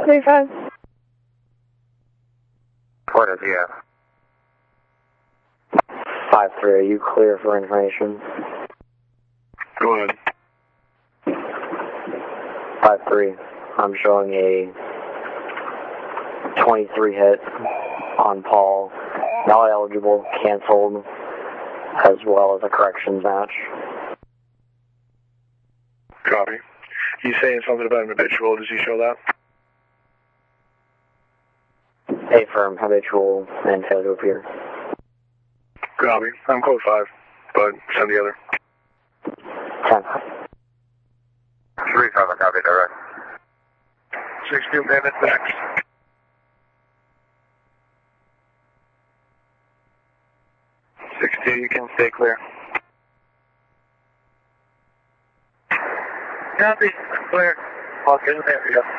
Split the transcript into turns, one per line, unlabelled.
35.
What is he at? 5-3, are you clear for information?
Go ahead.
5-3, I'm showing a 23 hit on Paul, not eligible, canceled, as well as a corrections match.
Copy. You saying something about an habitual, does he show that?
A firm, habitual, and failure to appear.
Copy. I'm code 5, but send the other.
10.
3-5, copy, direct.
62 minutes next.
62, you can stay clear.
Copy. Clear.
Okay, there we go.